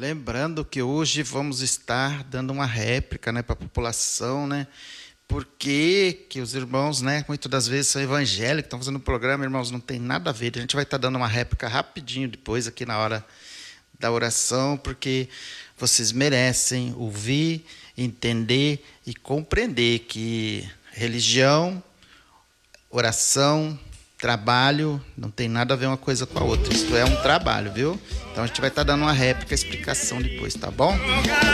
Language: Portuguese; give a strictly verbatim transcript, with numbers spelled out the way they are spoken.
Lembrando que hoje vamos estar dando uma réplica, né, para a população, né? Porque que os irmãos, né, muitas das vezes são evangélicos, estão fazendo o programa, irmãos, não tem nada a ver. A gente vai estar dando uma réplica rapidinho depois, aqui na hora da oração, porque vocês merecem ouvir, entender e compreender que religião, oração, trabalho, não tem nada a ver uma coisa com a outra. Isso é um trabalho, viu? Então a gente vai estar dando uma réplica, explicação depois, tá bom?